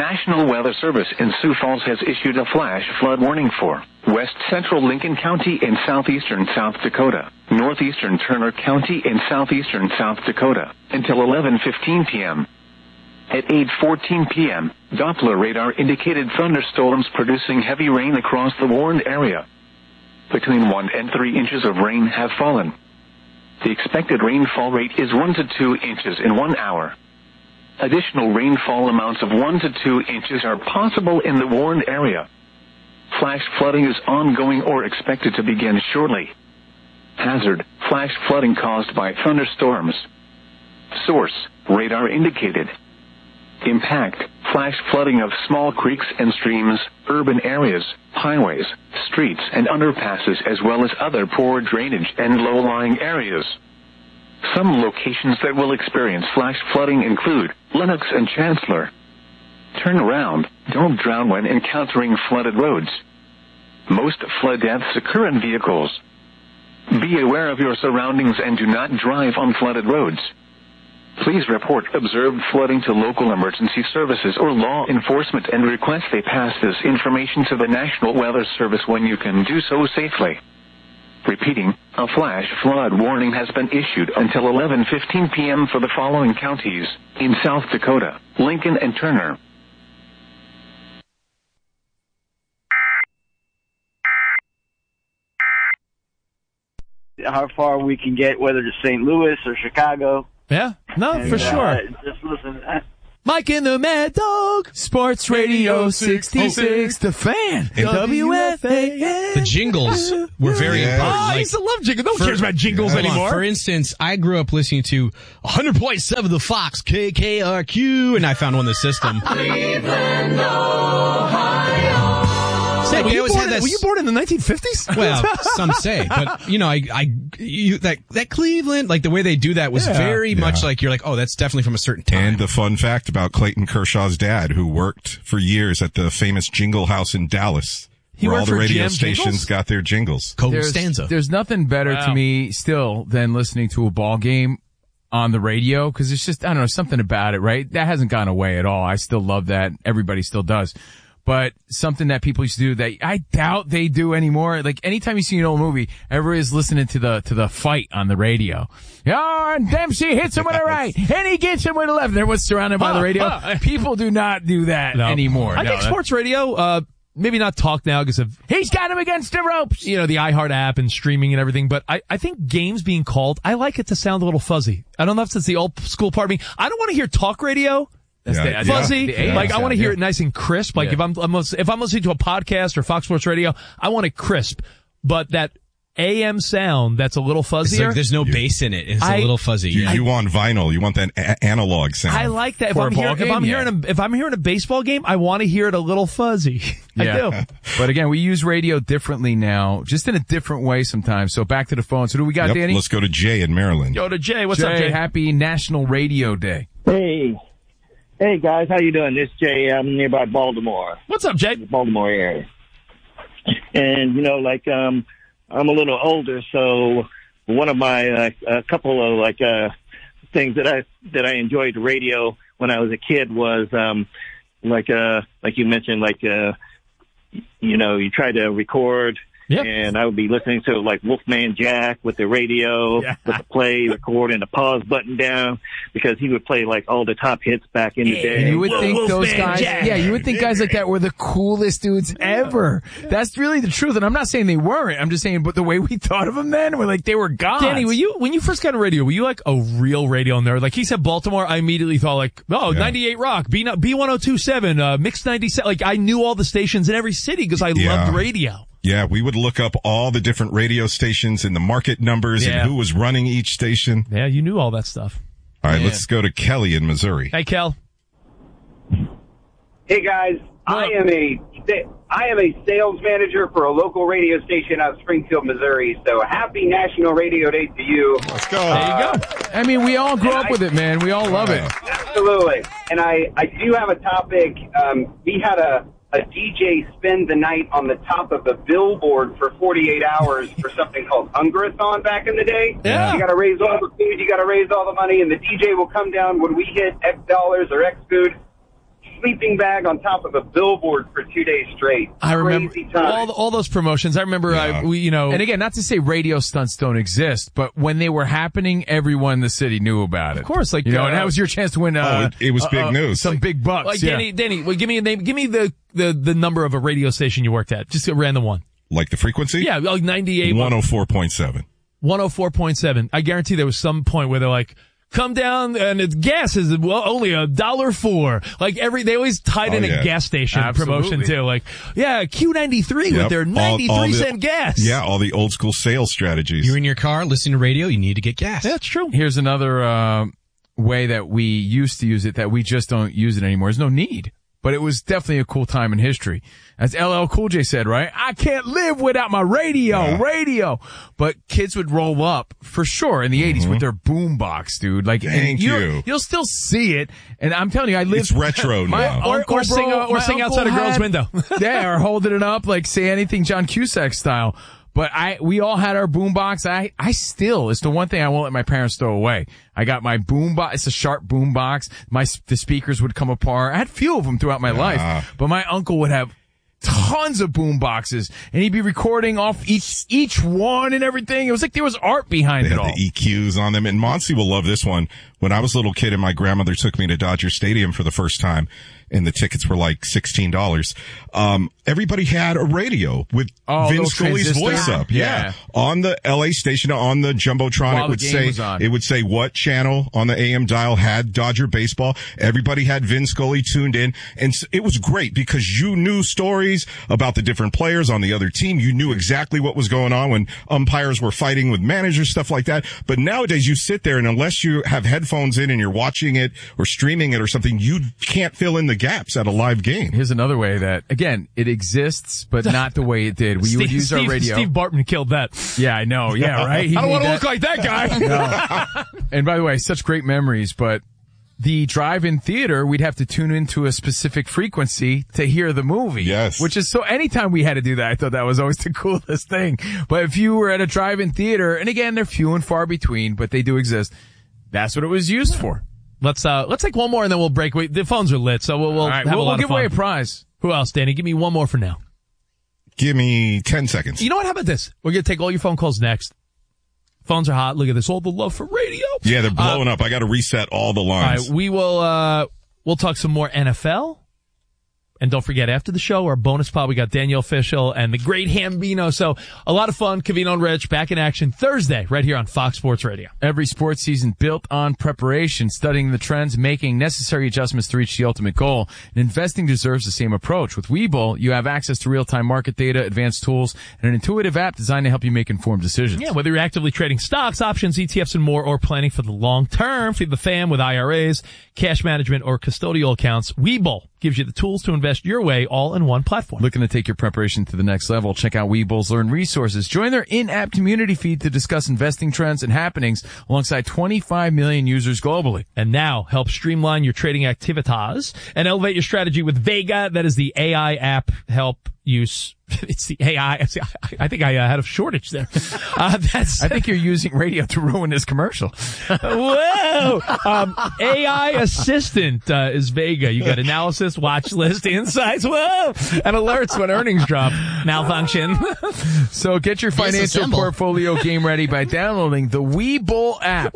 National Weather Service in Sioux Falls has issued a flash flood warning for west central Lincoln County in southeastern South Dakota, northeastern Turner County in southeastern South Dakota, until 11:15 p.m. At 8:14 p.m., Doppler radar indicated thunderstorms producing heavy rain across the warned area. Between 1 and 3 inches of rain have fallen. The expected rainfall rate is 1 to 2 inches in 1 hour. Additional rainfall amounts of 1 to 2 inches are possible in the warned area. Flash flooding is ongoing or expected to begin shortly. Hazard, flash flooding caused by thunderstorms. Source, radar indicated. Impact, flash flooding of small creeks and streams, urban areas, highways, streets and underpasses as well as other poor drainage and low-lying areas. Some locations that will experience flash flooding include Lenox and Chancellor. Turn around, don't drown when encountering flooded roads. Most flood deaths occur in vehicles. Be aware of your surroundings and do not drive on flooded roads. Please report observed flooding to local emergency services or law enforcement and request they pass this information to the National Weather Service when you can do so safely. Repeating, a flash flood warning has been issued until 11:15 p.m. for the following counties in South Dakota, Lincoln and Turner. How far we can get, whether to St. Louis or Chicago. Yeah, no, and, for sure. Just listen to that. Mike in the Mad Dog, Sports Radio 66, The Fan, WFAN. The jingles were very important. I used to love jingles. No one cares about jingles anymore. For instance, I grew up listening to 100.7 The Fox, KKRQ, and I found one in the system. Cleveland, Ohio. Say, were you born in the 1950s? Well, some say, but that Cleveland, like the way they do that was very much like you're like, oh, that's definitely from a certain time. And the fun fact about Clayton Kershaw's dad, who worked for years at the famous Jingle House in Dallas, where all the radio stations got their jingles. Costanza. There's nothing better to me still than listening to a ball game on the radio, because it's just, I don't know, something about it, right? That hasn't gone away at all. I still love that. Everybody still does. But something that people used to do that I doubt they do anymore. Like anytime you see an old movie, everybody's listening to the fight on the radio. Oh, and Dempsey hits him with a right, and he gets him with a left. And everyone's surrounded by the radio. People do not do that anymore. I think sports radio, maybe not talk now because of he's got him against the ropes. You know, the iHeart app and streaming and everything. But I think games being called, I like it to sound a little fuzzy. I don't know if it's the old school part of me. I don't want to hear talk radio. Fuzzy. I want to hear it nice and crisp. Like if I'm listening to a podcast or Fox Sports Radio, I want it crisp. But that AM sound that's a little fuzzier. It's like there's no bass in it. It's a little fuzzy. You want vinyl. You want that analog sound. I like that. If I'm hearing a baseball game, I want to hear it a little fuzzy. I do. But again, we use radio differently now, just in a different way sometimes. So back to the phone. So who we got, Danny? Let's go to Jay in Maryland. Go to Jay. What's up, Jay? Happy National Radio Day. Hey guys, how you doing? This is Jay. I'm nearby Baltimore. What's up, Jay? Baltimore area. And I'm a little older, so one of my a couple of things that I enjoyed the radio when I was a kid was like you mentioned, you try to record. Yep. And I would be listening to like Wolfman Jack with the radio, with the play, record, and the pause button down, because he would play like all the top hits back in the day. And you would think those guys, you would think guys like that were the coolest dudes ever. That's really the truth. And I'm not saying they weren't. I'm just saying, but the way we thought of them then, we're like, they were gods. Danny, when you first got on radio, were you like a real radio nerd? Like he said Baltimore, I immediately thought like, 98 Rock, B1027, Mix 97. Like I knew all the stations in every city because I loved radio. Yeah, we would look up all the different radio stations and the market numbers and who was running each station. Yeah, you knew all that stuff. All right, let's go to Kelly in Missouri. Hey, Kel. Hey, guys. I am a sales manager for a local radio station out of Springfield, Missouri. So happy National Radio Day to you. Let's go. There you go. I mean, we all grew up with it, man. We all love it. Absolutely. And I do have a topic. We had a DJ spend the night on the top of a billboard for 48 hours for something called Hungrathon back in the day. Yeah. You got to raise all the food, you got to raise all the money, and the DJ will come down when we hit X dollars or X food. sleeping bag on top of a billboard for 2 days straight. I remember all those promotions. I remember, and again, not to say radio stunts don't exist, but when they were happening, everyone in the city knew about it. Of course, and that was your chance to win. It was big news. Some big bucks. Like Danny, well, give me a name. Give me the number of a radio station you worked at. Just a random one. Like the frequency? Yeah, like 98. 104.7. 104.7. I guarantee there was some point where they're like, come down and it's gas is only $1.04. Like they always tied in a gas station promotion too. Like, Q93 with their 93-cent gas. Yeah, all the old school sales strategies. You're in your car listening to radio, you need to get gas. That's true. Here's another way that we used to use it that we just don't use it anymore. There's no need. But it was definitely a cool time in history. As LL Cool J said, right? I can't live without my radio. But kids would roll up, for sure, in the 80s with their boombox, dude. Like, you'll still see it. And I'm telling you, I lived... It's retro now. Or sing outside a girl's window. Or holding it up like Say Anything John Cusack style. But we all had our boombox. It's the one thing I won't let my parents throw away. I got my boombox. It's a Sharp boombox. The speakers would come apart. I had a few of them throughout my life, but my uncle would have tons of boomboxes, and he'd be recording off each one and everything. It was like there was art behind it all. They had the EQs on them, and Monty will love this one. When I was a little kid and my grandmother took me to Dodger Stadium for the first time, and the tickets were like $16. Everybody had a radio with Vin Scully's voice up. Yeah. On the LA station, on the Jumbotron, it would say what channel on the AM dial had Dodger baseball. Everybody had Vin Scully tuned in. And it was great because you knew stories about the different players on the other team. You knew exactly what was going on when umpires were fighting with managers, stuff like that. But nowadays you sit there and unless you have headphones in and you're watching it or streaming it or something, you can't fill in the gaps at a live game. Here's another way that, again, it exists, but not the way it did. We would use our radio. Steve Bartman killed that. Yeah, I know. Yeah, right? I don't want to look like that guy. No. And by the way, such great memories, but the drive-in theater, we'd have to tune into a specific frequency to hear the movie. Yes. Which is so, anytime we had to do that, I thought that was always the coolest thing. But if you were at a drive-in theater, and again, they're few and far between, but they do exist, that's what it was used for. Let's take one more and then we'll break. The phones are lit, so we'll have a lot of fun. We'll give away a prize. Who else, Danny? Give me one more for now. Give me 10 seconds. You know what? How about this? We're going to take all your phone calls next. Phones are hot. Look at this. All the love for radio. Yeah, they're blowing up. I got to reset all the lines. All right, we'll talk some more NFL. And don't forget, after the show, our bonus pod, we got Danielle Fishel and the great Hambino. So a lot of fun. Covino and Rich back in action Thursday right here on Fox Sports Radio. Every sports season built on preparation, studying the trends, making necessary adjustments to reach the ultimate goal. And investing deserves the same approach. With Webull, you have access to real-time market data, advanced tools, and an intuitive app designed to help you make informed decisions. Yeah, whether you're actively trading stocks, options, ETFs, and more, or planning for the long term, feed the fam with IRAs, cash management, or custodial accounts, Webull gives you the tools to invest your way all in one platform. Looking to take your preparation to the next level? Check out Webull's Learn Resources. Join their in-app community feed to discuss investing trends and happenings alongside 25 million users globally. And now help streamline your trading activities and elevate your strategy with Vega. That is the AI app help use. It's the AI. I think I had a shortage there. I think you're using radio to ruin this commercial. Whoa! AI assistant is Vega. You got analysis, watch list, insights, whoa, and alerts when earnings drop. Malfunction. So get your financial portfolio game ready by downloading the Webull app,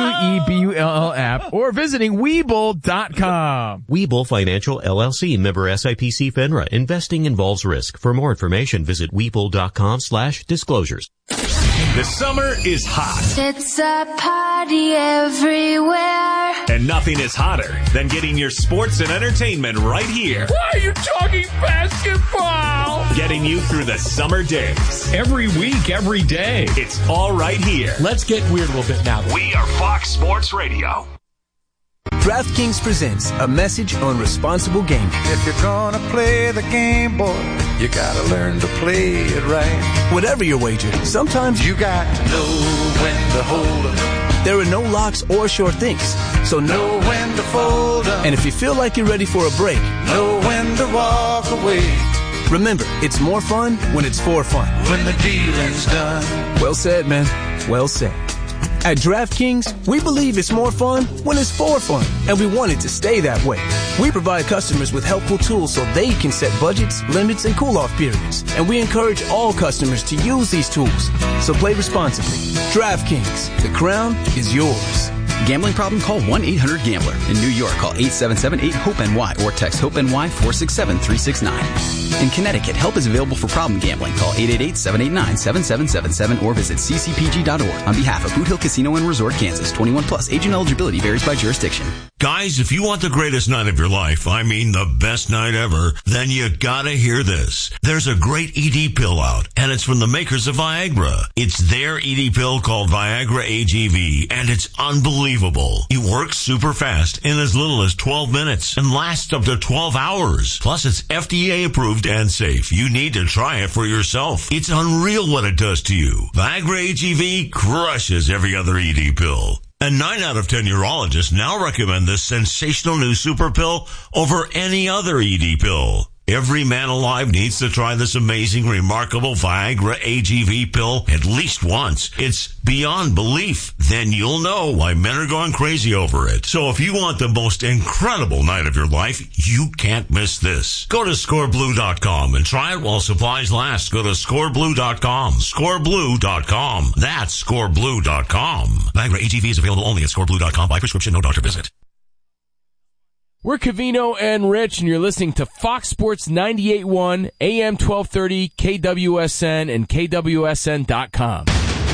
Webull app, or visiting Webull.com. Webull Financial LLC, member SIPC FINRA. Investing involves risk. For more information, visit Webull.com/disclosures. The summer is hot. It's a party everywhere. And nothing is hotter than getting your sports and entertainment right here. Why are you talking basketball? Getting you through the summer days. Every week, every day. It's all right here. Let's get weird a little bit now. We are Fox Sports Radio. DraftKings presents a message on responsible gaming. If you're gonna play the game, boy, you gotta learn to play it right. Whatever your wager, sometimes you got to know when to hold 'em. There are no locks or sure things, so know when to fold 'em. And if you feel like you're ready for a break, know when to walk away. Remember, it's more fun when it's for fun. When the dealing's done. Well said, man. Well said. At DraftKings, we believe it's more fun when it's for fun, and we want it to stay that way. We provide customers with helpful tools so they can set budgets, limits, and cool-off periods, and we encourage all customers to use these tools. So play responsibly. DraftKings, the crown is yours. Gambling problem? Call 1-800-GAMBLER. In New York, call 877-8-HOPE-NY or text HOPE-NY 467-369. In Connecticut, help is available for problem gambling. Call 888-789-7777 or visit ccpg.org. On behalf of Boot Hill Casino and Resort, Kansas, 21 plus. Agent eligibility varies by jurisdiction. Guys, if you want the greatest night of your life, I mean the best night ever, then you gotta hear this. There's a great ED pill out, and it's from the makers of Viagra. It's their ED pill called Viagra AGV, and it's unbelievable. It works super fast in as little as 12 minutes and lasts up to 12 hours. Plus, it's FDA approved and safe. You need to try it for yourself. It's unreal what it does to you. Viagra AGV crushes every other ED pill. And 9 out of 10 urologists now recommend this sensational new super pill over any other ED pill. Every man alive needs to try this amazing, remarkable Viagra AGV pill at least once. It's beyond belief. Then you'll know why men are going crazy over it. So if you want the most incredible night of your life, you can't miss this. Go to scoreblue.com and try it while supplies last. Go to scoreblue.com. Scoreblue.com. That's scoreblue.com. Viagra AGV is available only at scoreblue.com by prescription, no doctor visit. We're Covino and Rich, and you're listening to Fox Sports 98.1, AM 1230, KWSN, and KWSN.com.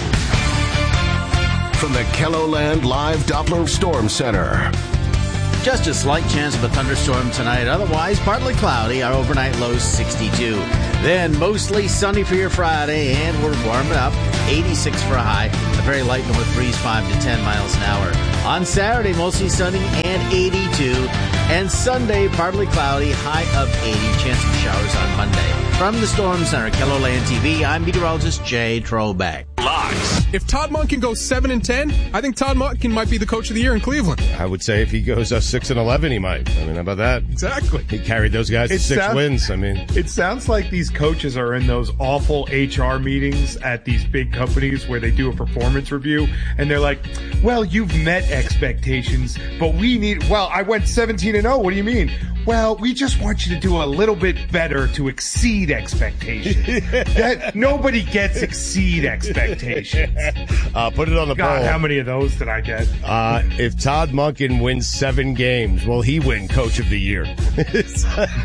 From the KELOLAND Live Doppler Storm Center. Just a slight chance of a thunderstorm tonight. Otherwise, partly cloudy. Our overnight low 62. Then mostly sunny for your Friday, and we're warming up. 86 for a high. A very light north breeze, 5 to 10 miles an hour. On Saturday, mostly sunny and 82. And Sunday, partly cloudy, high of 80. Chance of showers on Monday. From the Storm Center, KELOLAND TV, I'm meteorologist Jay Trobeck. If Todd Monken goes 7-10, I think Todd Monken might be the coach of the year in Cleveland. I would say if he goes 6-11, he might. I mean, how about that? Exactly. He carried those guys to 6 wins. I mean, it sounds like these coaches are in those awful HR meetings at these big companies where they do a performance review, and they're like, "Well, you've met expectations, but we need." Well, I went 17-0. What do you mean? Well, we just want you to do a little bit better to exceed expectations. Nobody gets exceed expectations. Put it on the God, poll. how many of those did I get? If Todd Monken wins 7 games, will he win Coach of the Year? It's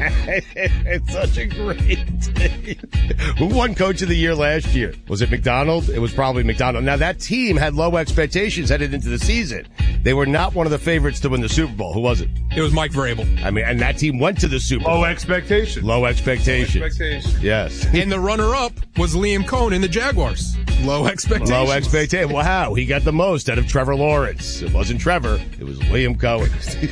such a great day. Who won Coach of the Year last year? Was it McDonald? It was probably McDonald. Now, that team had low expectations headed into the season. They were not one of the favorites to win the Super Bowl. Who was it? It was Mike Vrabel. I mean, and that team went to the Super Bowl. Low expectations. Low expectations. Yes. And the runner-up was Liam Cohen in the Jaguars. Low expectations. Low expectations. Wow, he got the most out of Trevor Lawrence. It wasn't Trevor. It was Liam Cohen.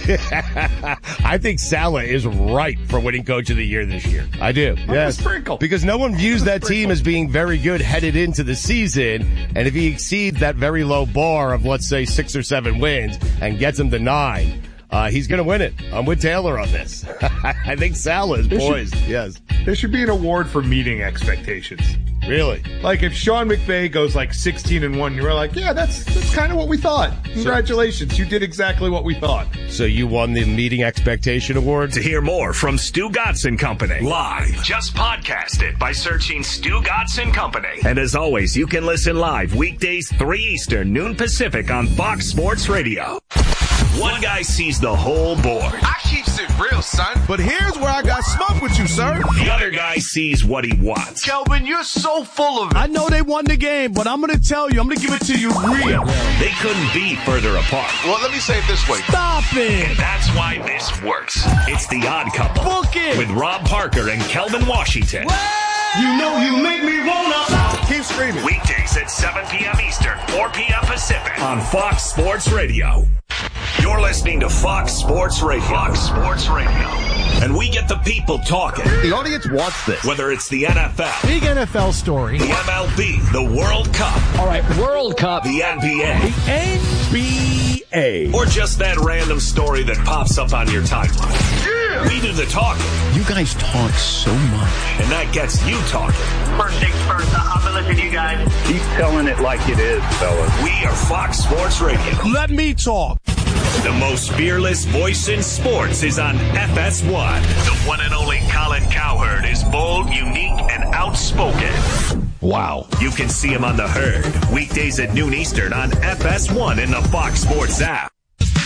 I think Saleh is right for winning Coach of the Year this year. I do. Yes. Sprinkle. Because no one views that team as being very good headed into the season. And if he exceeds that very low bar of, let's say, 6 or 7 wins and gets them to 9, he's going to win it. I'm with Taylor on this. I think Saleh is poised. Yes. There should be an award for meeting expectations. Really? Like if Sean McVay goes like 16-1, you're like, yeah, that's kind of what we thought. Congratulations. You did exactly what we thought. So you won the meeting expectation award? To hear more from Stu Gatz and Company live, just podcast it by searching Stu Gatz and Company. And as always, you can listen live weekdays 3 Eastern, noon Pacific on Fox Sports Radio. One guy sees the whole board. I keeps it real, son. But here's where I got smoke with you, sir. The other guy sees what he wants. Kelvin, you're so full of it. I know they won the game, but I'm going to tell you, I'm going to give it to you real. They couldn't be further apart. Well, let me say it this way. Stop it. And that's why this works. It's The Odd Couple. Book it. With Rob Parker and Kelvin Washington. You know you make me wanna. Keep screaming. Weekdays at 7 p.m. Eastern, 4 p.m. Pacific on Fox Sports Radio. You're listening to Fox Sports Radio. Fox Sports Radio. And we get the people talking. The audience wants this. Whether it's the NFL. Big NFL story. The MLB. The World Cup. All right, World Cup. The NBA. The NBA. Or just that random story that pops up on your timeline. Yeah. We do the talking. You guys talk so much. And that gets you talking. First things first, I've been listening to you guys. Keep telling it like it is, fellas. We are Fox Sports Radio. Let me talk. The most fearless voice in sports is on FS1. The one and only Colin Cowherd is bold, unique, and outspoken. Wow. You can see him on The Herd, weekdays at noon Eastern on FS1 in the Fox Sports app.